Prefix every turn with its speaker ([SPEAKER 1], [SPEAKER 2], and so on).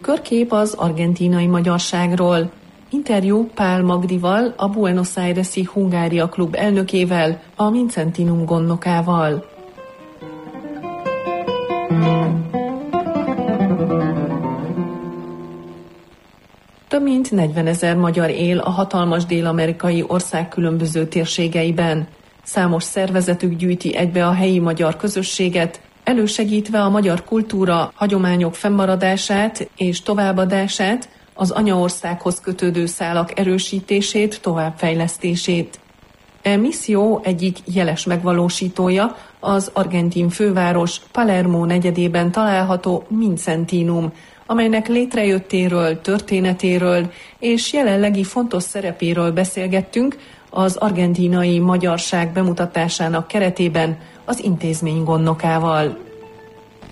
[SPEAKER 1] körkép az argentínai magyarságról. Interjú Pál Magdival, a Buenos Aires-i Hungária Klub elnökével, a Vincentinum gondnokával. Több mint 40 000 magyar él a hatalmas dél-amerikai ország különböző térségeiben. Számos szervezetük gyűjti egybe a helyi magyar közösséget, elősegítve a magyar kultúra, hagyományok fennmaradását és továbbadását, az anyaországhoz kötődő szálak erősítését, továbbfejlesztését. E misszió egyik jeles megvalósítója az argentin főváros Palermo negyedében található Vincentinum, amelynek létrejöttéről, történetéről és jelenlegi fontos szerepéről beszélgettünk az argentínai magyarság bemutatásának keretében az intézmény gondnokával.